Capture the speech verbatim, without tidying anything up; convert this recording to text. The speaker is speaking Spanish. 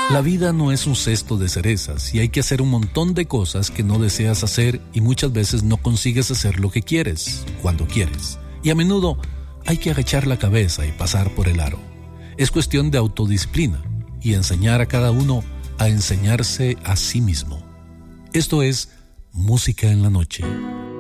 La vida no es un cesto de cerezas y hay que hacer un montón de cosas que no deseas hacer y muchas veces no consigues hacer lo que quieres, cuando quieres. Y a menudo hay que agachar la cabeza y pasar por el aro. Es cuestión de autodisciplina y enseñar a cada uno a enseñarse a sí mismo. Esto es Música en la Noche.